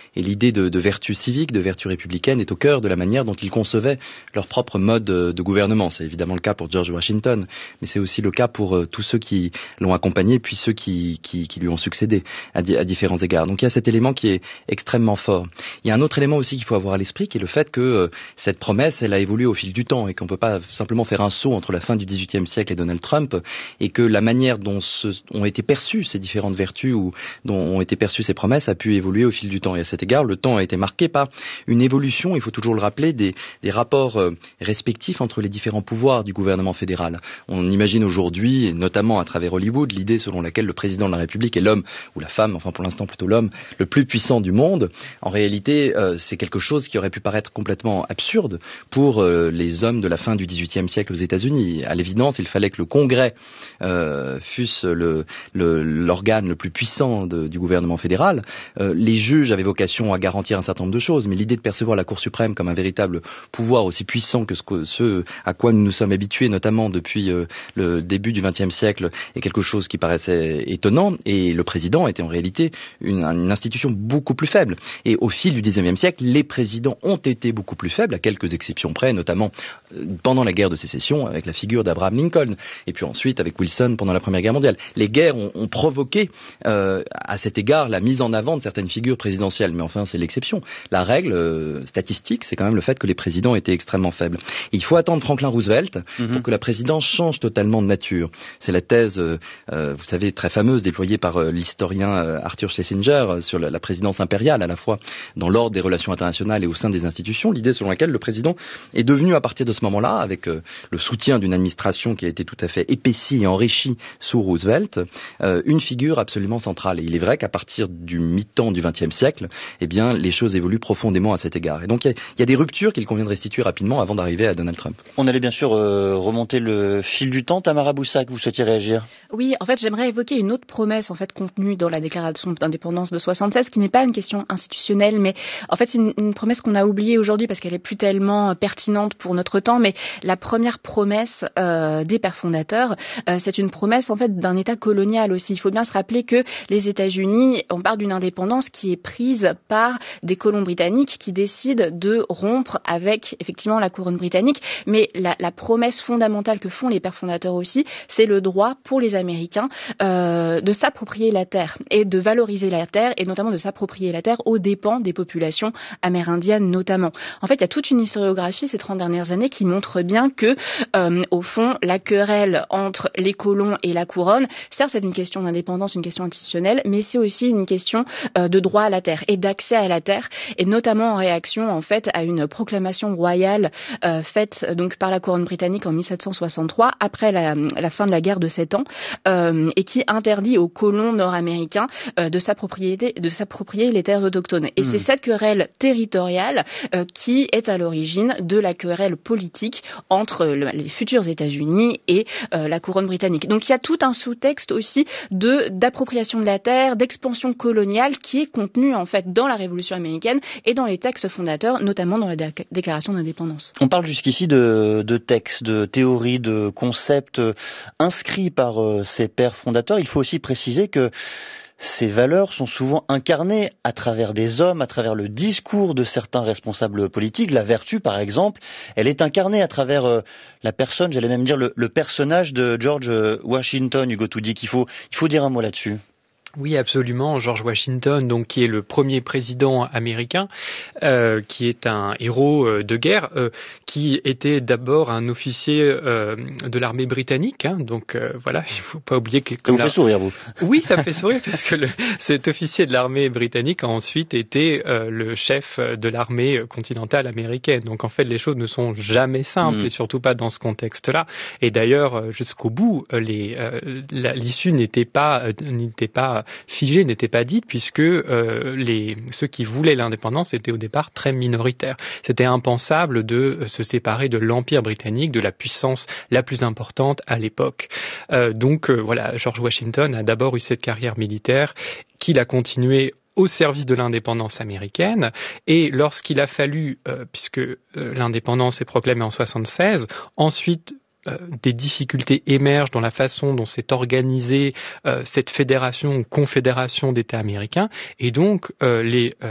Et l'idée de vertu civique, de vertu républicaine est au cœur de la manière dont ils concevaient leur propre mode de gouvernement. C'est évidemment le cas pour George Washington, mais c'est aussi le cas pour tous ceux qui l'ont accompagné, puis ceux qui lui ont succédé à différents égards. Donc il y a cet élément qui est extrêmement fort. Il y a un autre élément aussi qu'il faut avoir à l'esprit, qui est le fait que cette promesse, elle a évolué au fil du temps et qu'on ne peut pas simplement faire un saut entre la fin du XVIIIe siècle et Donald Trump, et que la manière dont ont été perçues ces différentes vertus ou dont ont été perçues ces promesses a pu évoluer au fil du temps. Et à cet égard, le temps a été marqué par une évolution, il faut toujours le rappeler, des rapports respectifs entre les différents pouvoirs du gouvernement fédéral. On imagine aujourd'hui, et notamment à travers Hollywood, l'idée selon laquelle le président de la République est l'homme, ou la femme, enfin pour l'instant plutôt l'homme, le plus puissant du monde. En réalité, c'est quelque chose qui aurait pu paraître complètement absurde pour les hommes de la fin du XVIIIe siècle aux États-Unis. À l'évidence, il fallait que le Congrès fût l'organe le plus puissant du gouvernement fédéral. Les juges avaient vocation à garantir un certain nombre de choses, mais l'idée de percevoir la Cour suprême comme un véritable pouvoir aussi puissant que ce à quoi nous nous sommes habitués, notamment depuis le début du XXe siècle, est quelque chose qui paraissait étonnant, et le président était en réalité une institution beaucoup plus faible. Et au fil du XIXe siècle, les présidents ont été beaucoup plus faibles, à quelques exceptions près, notamment pendant la guerre de sécession, avec la figure d'Abraham Lincoln, et puis ensuite avec Wilson pendant la Première Guerre mondiale. Les guerres ont provoqué à cet égard la mise en avant de certaines figures présidentielles, mais enfin c'est l'exception. La règle statistique, c'est quand même le fait que les présidents étaient extrêmement faibles. Et il faut attendre Franklin Roosevelt pour que la présidence change totalement de nature. C'est la thèse, vous savez, très fameuse, déployée par l'historien Arthur Schlesinger sur la présidence impériale, à la fois dans l'ordre des relations internationales et au sein des institutions, l'idée selon laquelle le président est devenu à partir de ce moment-là, avec le soutien d'une administration qui a été tout à fait épaissie et enrichie sous Roosevelt, une figure absolument centrale. Et il est vrai qu'à partir du mi-temps du XXe siècle, eh bien, les choses évoluent profondément à cet égard. Et donc, il y a des ruptures qu'il convient de restituer rapidement avant d'arriver à Donald Trump. On allait bien sûr remonter le fil du temps. Tamara Boussac, vous souhaitiez réagir? Oui, en fait, j'aimerais évoquer une autre promesse, en fait, contenue dans la déclaration d'indépendance de 76, qui n'est pas une question institutionnelle, mais en fait, c'est une promesse qu'on a oubliée aujourd'hui parce qu'elle est plus tellement pertinente pour notre temps, mais la première promesse des pères fondateurs, c'est une promesse, en fait, d'un État colonial aussi. Il faut bien se rappeler que les États-Unis, on parle d'une indépendance qui est prise par des colons britanniques qui décident de rompre avec, effectivement, la couronne britannique, mais la promesse fondamentale que font les pères fondateurs aussi, c'est le droit pour les Américains de s'approprier la terre et de valoriser la terre, et notamment de s'approprier la terre aux dépens des populations amérindiennes notamment. En fait, il y a toute une historiographie ces 30 dernières années qui montre bien que, au fond, la querelle entre les colons et la couronne, certes, c'est une question d'indépendance, une question institutionnelle, mais c'est aussi une question de droit à la terre et d'accès à la terre, et notamment en réaction, en fait, à une proclamation royale faite donc par la couronne britannique en 1763, après la fin de la guerre de 7 ans, et qui interdit aux colons nord-américains de s'approprier les terres autochtones. Et c'est cette querelle territoriale qui est à l'origine de la querelle politique entre les futurs États-Unis et la couronne britannique. Donc il y a tout un sous-texte aussi d'appropriation de la terre, d'expansion coloniale qui est contenu en fait dans la Révolution américaine et dans les textes fondateurs, notamment dans la Déclaration d'indépendance. On parle jusqu'ici de textes, de théories, de concepts inscrits par ces pères fondateurs. Il faut aussi préciser que ces valeurs sont souvent incarnées à travers des hommes, à travers le discours de certains responsables politiques. La vertu, par exemple, elle est incarnée à travers la personne, j'allais même dire le personnage de George Washington, Hugo Toudy. Il faut dire un mot là-dessus. Oui, absolument. George Washington, donc qui est le premier président américain, qui est un héros de guerre, qui était d'abord un officier de l'armée britannique. Hein, donc voilà, il faut pas oublier que. Ça vous fait sourire, vous? Oui, ça me fait sourire parce que cet officier de l'armée britannique a ensuite été le chef de l'armée continentale américaine. Donc en fait, les choses ne sont jamais simples et surtout pas dans ce contexte-là. Et d'ailleurs, jusqu'au bout, l'issue n'était pas figée, n'était pas dite, puisque ceux qui voulaient l'indépendance étaient au départ très minoritaires. C'était impensable de se séparer de l'Empire britannique, de la puissance la plus importante à l'époque. Donc voilà, George Washington a d'abord eu cette carrière militaire qu'il a continué au service de l'indépendance américaine, et lorsqu'il a fallu, puisque l'indépendance est proclamée en 76, ensuite des difficultés émergent dans la façon dont s'est organisée cette fédération ou confédération d'États américains, et donc les